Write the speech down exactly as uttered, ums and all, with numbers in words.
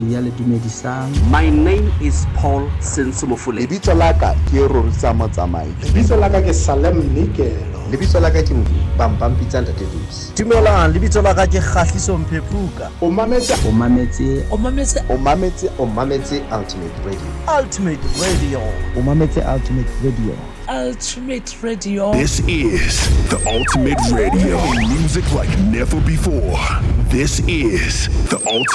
ya le dumedisang. My name is Paul Sensomofule. Lebitso la ka ke Rorisa Motsamai. Lebitso la ka ke Salem Nikelo. Lebitso la ka ke Bampampitsa Ntatebusi. Dumelang, lebitso la ka ke Kgahliso Mphephuka. O mametse O mametse O mametse O mametse O mametse Ultimate Radio. Ultimate Radio. o mametse Ultimate Radio. Ultimate Radio. This is the Ultimate Radio. Music like never before. This is the Ultimate